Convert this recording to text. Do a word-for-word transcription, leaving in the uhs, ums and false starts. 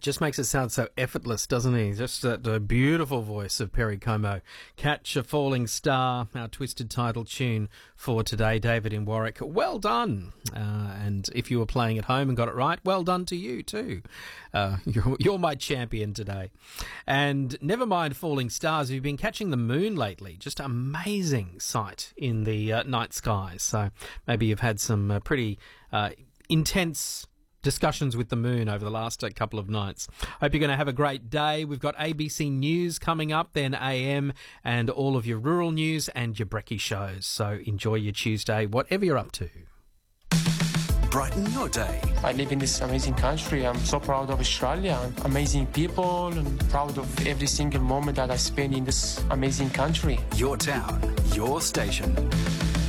Just makes it sound so effortless, doesn't he? Just that uh, beautiful voice of Perry Como. Catch a Falling Star, our twisted title tune for today. David in Warwick, well done. Uh, and if you were playing at home and got it right, well done to you too. Uh, you're, you're my champion today. And never mind falling stars, we've been catching the moon lately. Just amazing sight in the uh, night skies. So maybe you've had some uh, pretty uh, intense discussions with the moon over the last uh, couple of nights. Hope you're going to have a great day. We've got A B C News coming up, then A M, and all of your rural news and your brekkie shows. So enjoy your Tuesday, whatever you're up to. Brighten your day. I live in this amazing country. I'm so proud of Australia. Amazing people, and proud of every single moment that I spend in this amazing country. Your town, your station.